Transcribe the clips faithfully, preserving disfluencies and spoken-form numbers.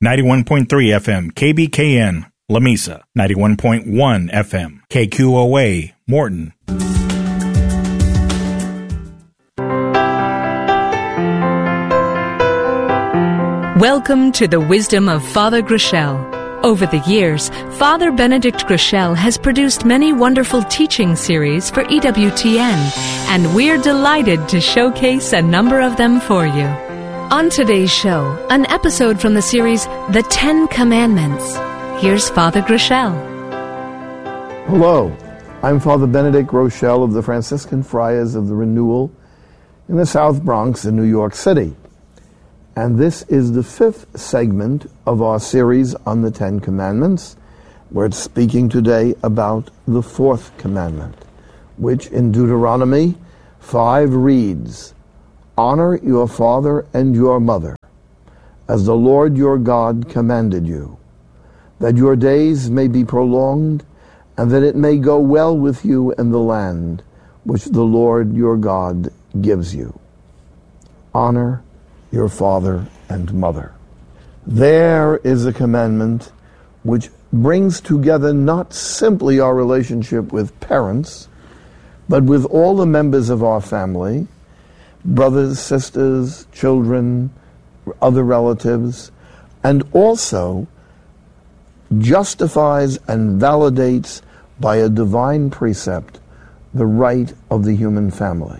ninety-one point three F M K B K N, Lamesa, ninety-one point one F M K Q O A, Morton. Welcome to the Wisdom of Father Groeschel. Over the years, Father Benedict Groeschel has produced many wonderful teaching series for E W T N, and we're delighted to showcase a number of them for you. On today's show, an episode from the series The Ten Commandments. Here's Father Groeschel. Hello, I'm Father Benedict Groeschel of the Franciscan Friars of the Renewal in the South Bronx in New York City. And this is the fifth segment of our series on the Ten Commandments. We're speaking today about the fourth commandment, which in Deuteronomy five reads, "Honor your father and your mother, as the Lord your God commanded you, that your days may be prolonged, and that it may go well with you in the land which the Lord your God gives you." Honor your father and mother. There is a commandment which brings together not simply our relationship with parents, but with all the members of our family, brothers, sisters, children, other relatives, and also justifies and validates by a divine precept the right of the human family.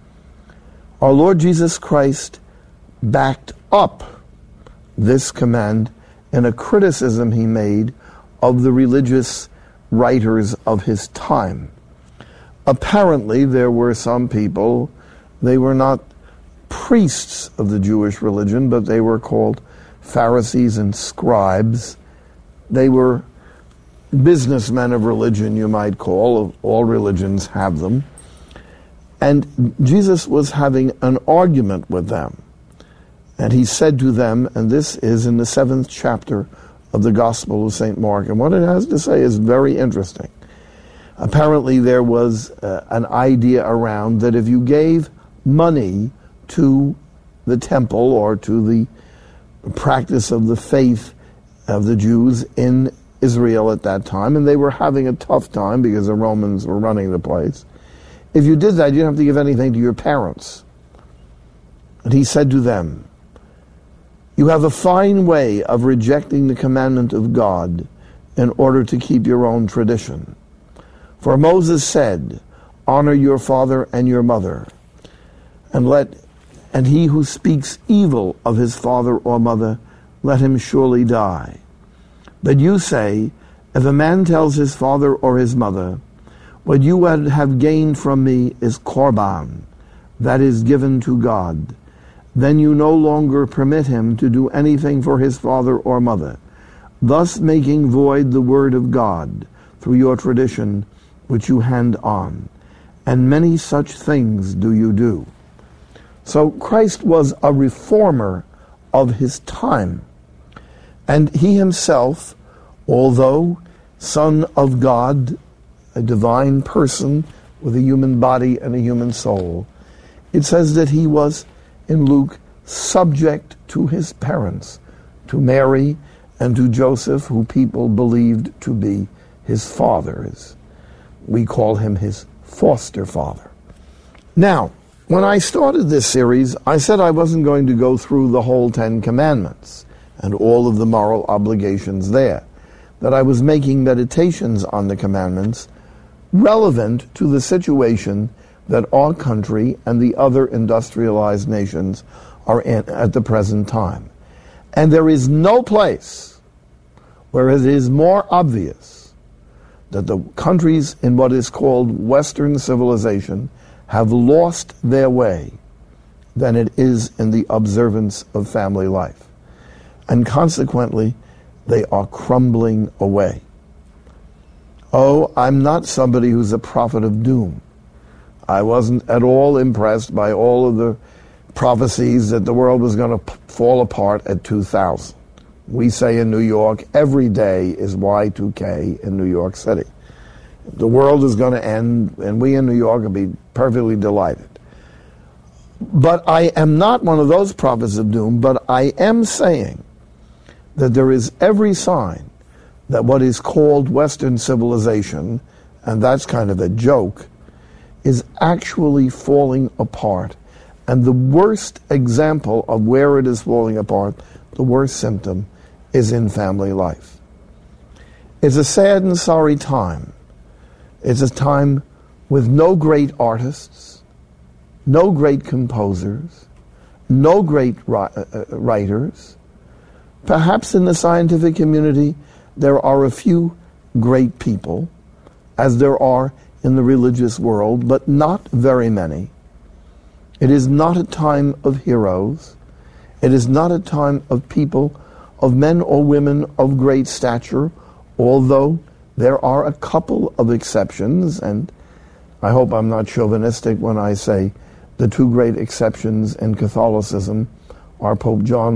Our Lord Jesus Christ backed up this command in a criticism he made of the religious writers of his time. Apparently, there were some people, they were not priests of the Jewish religion, but they were called Pharisees and scribes. They were businessmen of religion, you might call. All religions have them. And Jesus was having an argument with them. And he said to them, and this is in the seventh chapter of the Gospel of Saint Mark, and what it has to say is very interesting. Apparently there was uh, an idea around that if you gave money to the temple or to the practice of the faith of the Jews in Israel at that time, and they were having a tough time because the Romans were running the place, if you did that, you didn't have to give anything to your parents. And he said to them, "You have a fine way of rejecting the commandment of God in order to keep your own tradition. For Moses said, 'Honor your father and your mother,' and let and he who speaks evil of his father or mother, let him surely die. But you say, if a man tells his father or his mother, 'What you would have gained from me is korban, that is given to God,' then you no longer permit him to do anything for his father or mother, thus making void the word of God through your tradition which you hand on. And many such things do you do." So Christ was a reformer of his time. And he himself, although Son of God, a divine person with a human body and a human soul, it says that he was, in Luke, subject to his parents, to Mary and to Joseph, who people believed to be his fathers. We call him his foster father. Now, when I started this series, I said I wasn't going to go through the whole Ten Commandments and all of the moral obligations there, that I was making meditations on the commandments relevant to the situation that our country and the other industrialized nations are in at the present time. And there is no place where it is more obvious that the countries in what is called Western civilization have lost their way than it is in the observance of family life. And consequently, they are crumbling away. Oh, I'm not somebody who's a prophet of doom. I wasn't at all impressed by all of the prophecies that the world was going to p- fall apart at two thousand. We say in New York, every day is Y two K in New York City. The world is going to end, and we in New York will be perfectly delighted. But I am not one of those prophets of doom, but I am saying that there is every sign that what is called Western civilization, and that's kind of a joke, is actually falling apart. And the worst example of where it is falling apart, the worst symptom, is in family life. It's a sad and sorry time. It's a time with no great artists, no great composers, no great writers. Perhaps in the scientific community there are a few great people, as there are in the religious world, but not very many. It is not a time of heroes. It is not a time of people, of men or women of great stature, although there are a couple of exceptions, and I hope I'm not chauvinistic when I say the two great exceptions in Catholicism are Pope John